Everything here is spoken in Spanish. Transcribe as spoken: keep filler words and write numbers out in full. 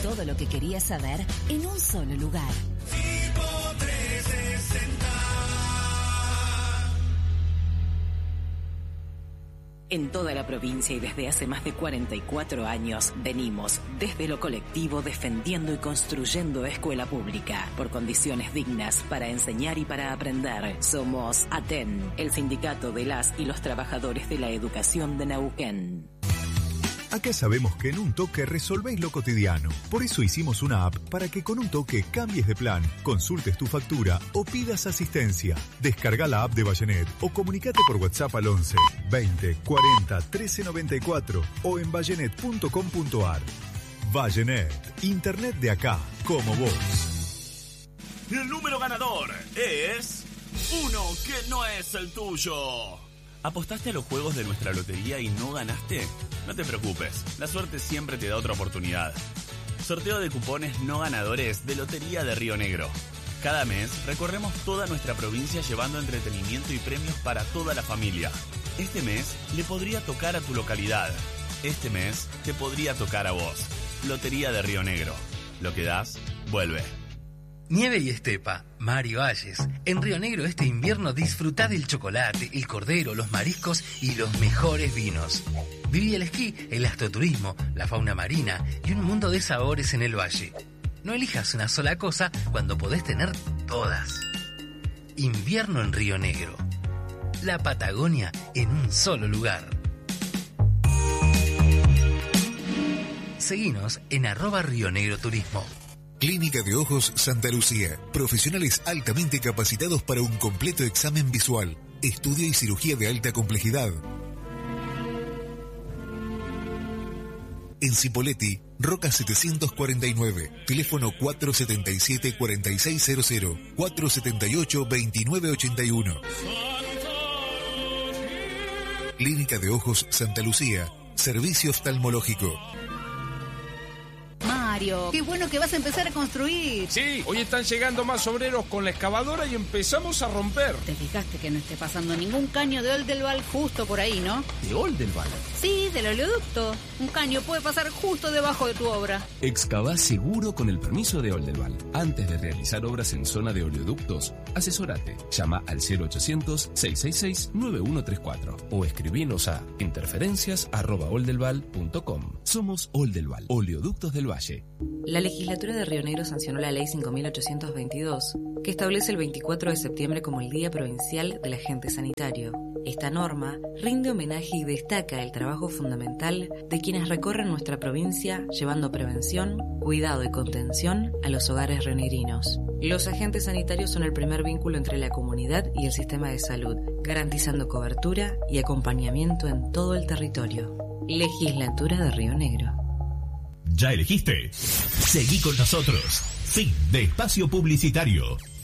Todo lo que querías saber en un solo lugar. Tipo trescientos sesenta. En toda la provincia y desde hace más de cuarenta y cuatro años venimos desde lo colectivo defendiendo y construyendo escuela pública por condiciones dignas para enseñar y para aprender. Somos ATEN, el sindicato de las y los trabajadores de la educación de Neuquén. Acá sabemos que en un toque resolvéis lo cotidiano. Por eso hicimos una app para que con un toque cambies de plan, consultes tu factura o pidas asistencia. Descarga la app de Vallenet o comunicate por WhatsApp al once veinte cuarenta trece noventa y cuatro o en vallenet punto com punto ar. Vallenet, internet de acá, como vos. El número ganador es uno que no es el tuyo. ¿Apostaste a los juegos de nuestra lotería y no ganaste? No te preocupes, la suerte siempre te da otra oportunidad. Sorteo de cupones no ganadores de Lotería de Río Negro. Cada mes recorremos toda nuestra provincia llevando entretenimiento y premios para toda la familia. Este mes le podría tocar a tu localidad. Este mes te podría tocar a vos. Lotería de Río Negro. Lo que das, vuelve. Nieve y estepa, mar y valles. En Río Negro este invierno disfrutá del chocolate, el cordero, los mariscos y los mejores vinos. Viví el esquí, el astroturismo, la fauna marina y un mundo de sabores en el valle. No elijas una sola cosa cuando podés tener todas. Invierno en Río Negro. La Patagonia en un solo lugar. Seguinos en arroba Río Negro Turismo. Clínica de Ojos Santa Lucía. Profesionales altamente capacitados para un completo examen visual, estudio y cirugía de alta complejidad. En Cipolletti, Roca setecientos cuarenta y nueve, teléfono cuatro setenta y siete, cuarenta y seis cero cero, cuatro setenta y ocho, veintinueve ochenta y uno. Clínica de Ojos Santa Lucía, servicio oftalmológico. Mario, qué bueno que vas a empezar a construir. Sí, hoy están llegando más obreros con la excavadora y empezamos a romper. Te fijaste que no esté pasando ningún caño de Oldelval justo por ahí, ¿no? ¿De Oldelval? Sí, del oleoducto. Un caño puede pasar justo debajo de tu obra. Excavá seguro con el permiso de Oldelval. Antes de realizar obras en zona de oleoductos, asesórate. Llama al cero ochocientos, seiscientos sesenta y seis, noventa y uno treinta y cuatro o escribinos a interferencias arroba oldelval punto com. Somos Oldelval, Oleoductos del Valle. La legislatura de Río Negro sancionó la ley cinco mil ochocientos veintidós, que establece el veinticuatro de septiembre como el Día Provincial del Agente Sanitario. Esta norma rinde homenaje y destaca el trabajo fundamental de quienes recorren nuestra provincia llevando prevención, cuidado y contención a los hogares rionegrinos. Los agentes sanitarios son el primer vínculo entre la comunidad y el sistema de salud, garantizando cobertura y acompañamiento en todo el territorio. Legislatura de Río Negro. ¿Ya elegiste? Seguí con nosotros. Fin de espacio publicitario.